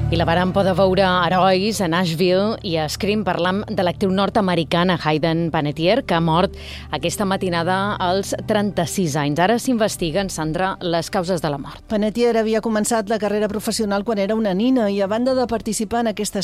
I la vàrem poder veure a Herois, a Nashville i a Scream. Parlam de l'actriu nord-americana Hayden Panettiere, que ha mort aquesta matinada als 36 anys. Ara s'investiguen, Sandra, les causes de la mort. Panettiere havia començat la carrera professional quan era una nina i a banda de participar en aquesta